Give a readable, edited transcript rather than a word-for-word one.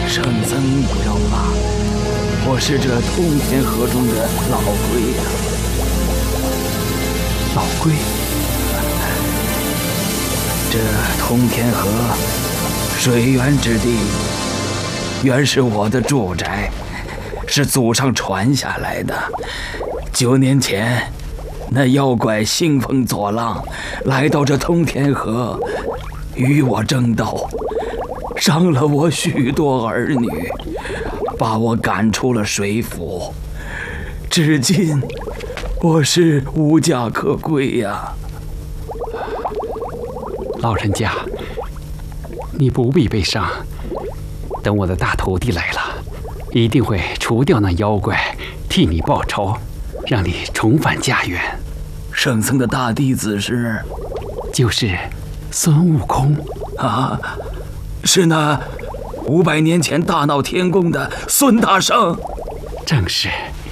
圣僧不要怕，我是这通天河中的老龟呀。 老龟， 这通天河水源之地，原是我的住宅，是祖上传下来的。9年前，那妖怪兴风作浪，来到这通天河，与我争斗，伤了我许多儿女，把我赶出了水府。至今，我是无家可归呀。 老人家，你不必悲伤，等我的大徒弟来了，一定会除掉那妖怪，替你报仇，让你重返家园。 圣僧的大弟子是？ 就是孙悟空啊，是那500年前大闹天宫的孙大圣。 正是，